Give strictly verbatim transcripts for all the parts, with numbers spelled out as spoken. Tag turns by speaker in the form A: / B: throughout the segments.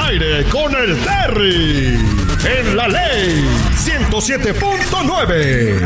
A: aire con el Terry. En la ley ciento siete punto nueve.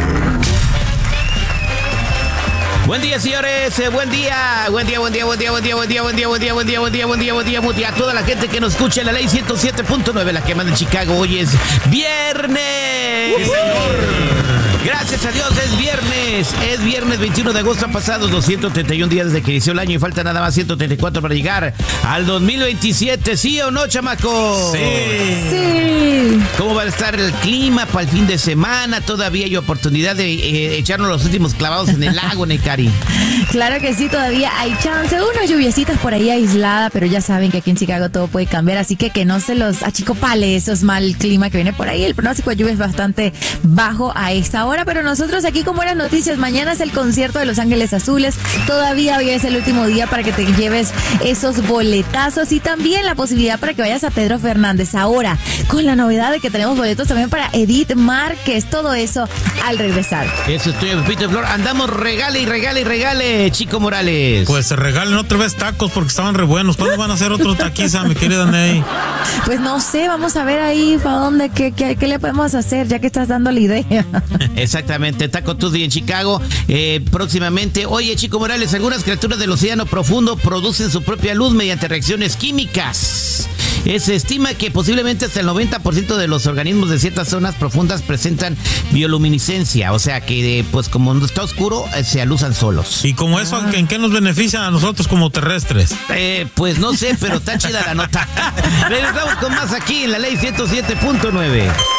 B: Buen día, señores, eh, buen día, buen día, buen día, buen día, buen día, buen día, buen día, buen día, buen día, buen día, buen día, buen día, buen día a toda la gente que nos escucha en la ley ciento siete punto nueve, la que manda en Chicago. Hoy es viernes.
A: ¡Sí, señor!
B: Gracias a Dios, es viernes, es viernes veintiuno de agosto, han pasado doscientos treinta y un días desde que inició el año y falta nada más ciento treinta y cuatro para llegar al dos mil veintisiete, ¿sí o no, chamaco?
C: Sí. Sí.
B: ¿Cómo va a estar el clima para el fin de semana? Todavía hay oportunidad de eh, echarnos los últimos clavados en el lago, Necari.
C: Claro que sí, todavía hay chance, unas lluviecitas por ahí aislada, pero ya saben que aquí en Chicago todo puede cambiar, así que que no se los achicopale esos mal clima que viene por ahí. El pronóstico de lluvia es bastante bajo a esta hora, pero nosotros aquí con buenas noticias. Mañana es el concierto de Los Ángeles Azules, todavía hoy es el último día para que te lleves esos boletazos y también la posibilidad para que vayas a Pedro Fernández. Ahora, con la novedad de que tenemos boletos también para Edith Márquez, todo eso al regresar.
B: Eso estoy, Pepito y Flor, andamos regale y regale y regale, Chico Morales.
D: Pues se regalen otra vez tacos porque estaban re buenos. ¿Cuándo van a hacer otro taquiza, mi querida Ney?
C: Pues no sé, vamos a ver ahí para dónde, qué, qué, qué le podemos hacer, ya que estás dando la idea.
B: Exactamente, Taco Tuesday en Chicago, eh, próximamente. Oye, Chico Morales, algunas criaturas del océano profundo producen su propia luz mediante reacciones químicas. Eh, se estima que posiblemente hasta el noventa por ciento de los organismos de ciertas zonas profundas presentan bioluminiscencia, o sea que pues como está oscuro, eh, se alusan solos.
D: ¿Y como eso en qué nos beneficia a nosotros como terrestres?
B: Eh, pues no sé, pero está chida la nota. Regresamos con más aquí en la ley ciento siete punto nueve.